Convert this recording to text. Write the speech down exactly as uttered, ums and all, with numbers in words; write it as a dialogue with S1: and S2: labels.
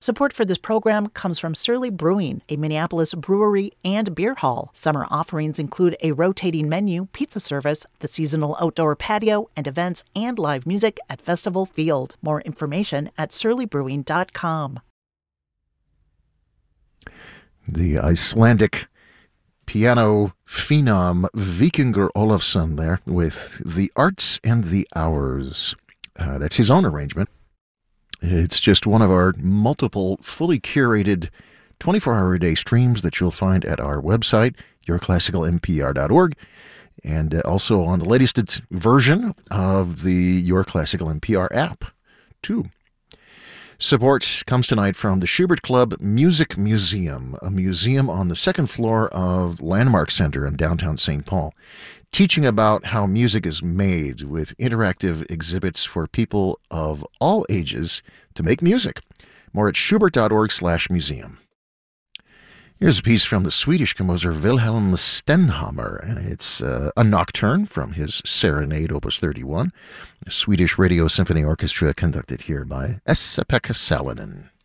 S1: Support for this program comes from Surly Brewing, a Minneapolis brewery and beer hall. Summer offerings include a rotating menu, pizza service, the seasonal outdoor patio, and events and live music at Festival Field. More information at surly brewing dot com.
S2: The Icelandic piano phenom Víkingur Ólafsson there with The Arts and the Hours. Uh, that's his own arrangement. It's just one of our multiple, fully curated, twenty-four hour a day streams that you'll find at our website, your classical m p r dot org, and uh, also on the latest version of the Your Classical N P R app, too. Support comes tonight from the Schubert Club Music Museum, a museum on the second floor of Landmark Center in downtown Saint Paul, teaching about how music is made with interactive exhibits for people of all ages to make music. More at schubert dot org slash museum. Here's a piece from the Swedish composer Wilhelm Stenhammar, and it's uh, a nocturne from his Serenade, Opus thirty-one, a Swedish Radio Symphony Orchestra conducted here by Esa-Pekka Salonen.